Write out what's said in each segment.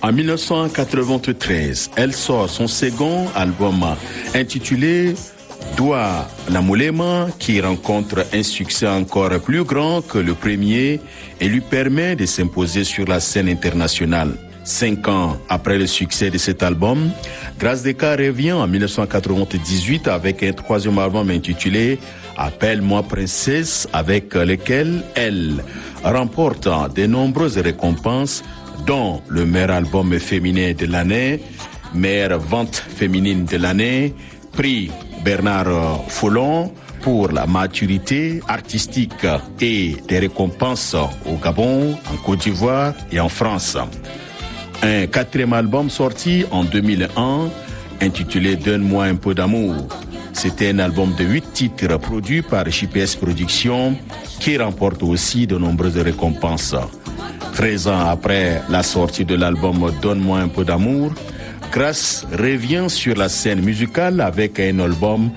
En 1993, elle sort son second album intitulé Dua Namulema, qui rencontre un succès encore plus grand que le premier et lui permet de s'imposer sur la scène internationale. 5 ans après le succès de cet album, Grace Deka revient en 1998 avec un troisième album intitulé Appelle-moi Princesse, avec lequel elle remporte de nombreuses récompenses, dont le meilleur album féminin de l'année, meilleure vente féminine de l'année, prix Bernard Follon pour la maturité artistique et des récompenses au Gabon, en Côte d'Ivoire et en France. Un quatrième album sorti en 2001 intitulé Donne-moi un peu d'amour. C'était un album de 8 titres produit par JPS Productions qui remporte aussi de nombreuses récompenses. 13 ans après la sortie de l'album Donne-moi un peu d'amour, Grace revient sur la scène musicale avec un album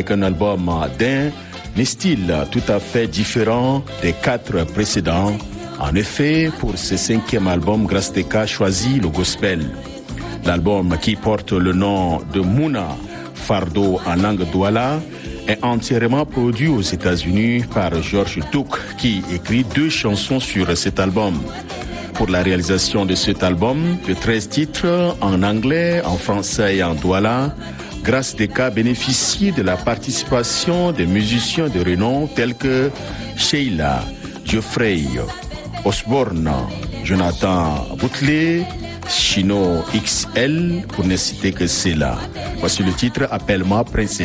d'un style tout à fait différent des 4 précédents. En effet, pour ce 5e album, Grace Deka choisit le gospel. L'album, qui porte le nom de Mouna, fardeau en langue douala, est entièrement produit aux États-Unis par George Duke, qui écrit 2 chansons sur cet album. Pour la réalisation de cet album, de 13 titres en anglais, en français et en douala, Grace Deka bénéficie de la participation de musiciens de renom tels que Sheila, Geoffrey Osborne, Jonathan Boutley, Chino XL, pour ne citer que cela. Voici le titre Appelle-moi Princesse.